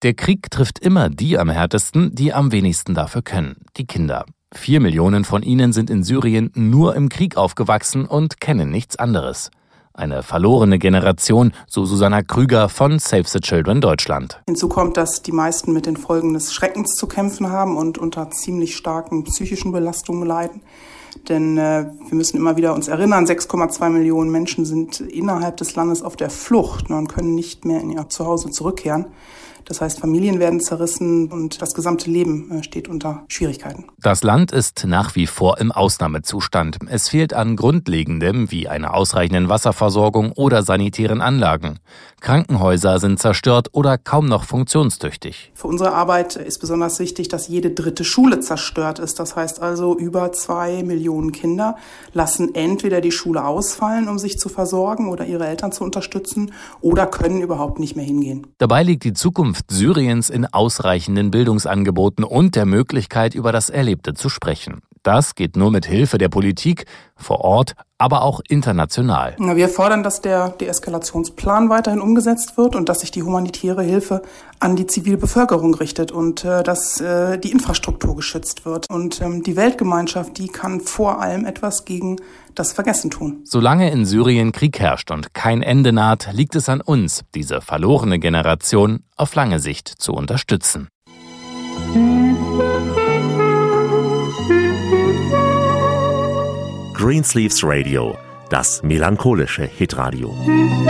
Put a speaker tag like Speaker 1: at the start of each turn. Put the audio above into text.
Speaker 1: Der Krieg trifft immer die am härtesten, die am wenigsten dafür können, die Kinder. 4 Millionen von ihnen sind in Syrien nur im Krieg aufgewachsen und kennen nichts anderes. Eine verlorene Generation, so Susanna Krüger von Save the Children Deutschland.
Speaker 2: Hinzu kommt, dass die meisten mit den Folgen des Schreckens zu kämpfen haben und unter ziemlich starken psychischen Belastungen leiden. Denn wir müssen immer wieder uns erinnern, 6,2 Millionen Menschen sind innerhalb des Landes auf der Flucht und können nicht mehr in ihr Zuhause zurückkehren. Das heißt, Familien werden zerrissen und das gesamte Leben steht unter Schwierigkeiten.
Speaker 1: Das Land ist nach wie vor im Ausnahmezustand. Es fehlt an Grundlegendem wie einer ausreichenden Wasserversorgung oder sanitären Anlagen. Krankenhäuser sind zerstört oder kaum noch funktionstüchtig.
Speaker 2: Für unsere Arbeit ist besonders wichtig, dass jede 3. Schule zerstört ist. Das heißt also, über 2 Millionen Kinder lassen entweder die Schule ausfallen, um sich zu versorgen oder ihre Eltern zu unterstützen, oder können überhaupt nicht mehr hingehen.
Speaker 1: Dabei liegt die Zukunft Syriens in ausreichenden Bildungsangeboten und der Möglichkeit, über das Erlebte zu sprechen. Das geht nur mit Hilfe der Politik, vor Ort, aber auch international.
Speaker 2: Wir fordern, dass der Deeskalationsplan weiterhin umgesetzt wird und dass sich die humanitäre Hilfe an die Zivilbevölkerung richtet und dass die Infrastruktur geschützt wird. Und die Weltgemeinschaft, die kann vor allem etwas gegen das Vergessen tun.
Speaker 1: Solange in Syrien Krieg herrscht und kein Ende naht, liegt es an uns, diese verlorene Generation auf lange Sicht zu unterstützen.
Speaker 3: Greensleeves Radio, das melancholische Hitradio.